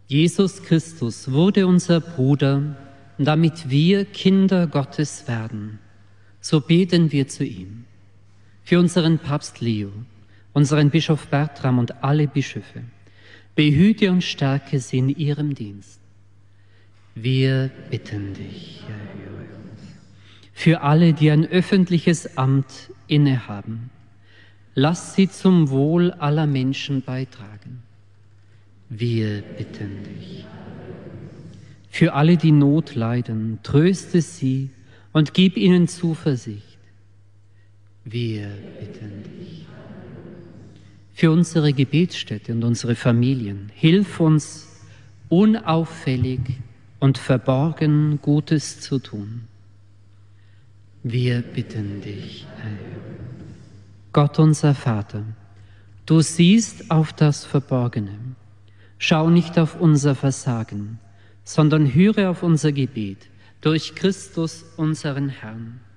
Jesus Christus wurde unser Bruder, damit wir Kinder Gottes werden. So beten wir zu ihm. Für unseren Papst Leo, unseren Bischof Bertram und alle Bischöfe, behüte und stärke sie in ihrem Dienst. Wir bitten dich, erhöre uns. Für alle, die ein öffentliches Amt innehaben, lass sie zum Wohl aller Menschen beitragen. Wir bitten dich. Für alle, die Not leiden, tröste sie und gib ihnen Zuversicht. Wir bitten dich. Für unsere Gebetsstätte und unsere Familien, hilf uns, unauffällig und verborgen Gutes zu tun. Wir bitten dich, erhöre. Gott unser Vater, du siehst auf das Verborgene. Schau nicht auf unser Versagen, sondern höre auf unser Gebet durch Christus, unseren Herrn.